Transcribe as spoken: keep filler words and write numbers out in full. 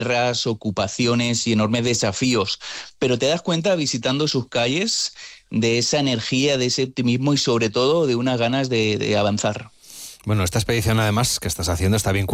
guerras, ocupaciones y enormes desafíos, pero te das cuenta visitando sus calles de esa energía, de ese optimismo y sobre todo de unas ganas de, de avanzar. Bueno, esta expedición además que estás haciendo está vinculada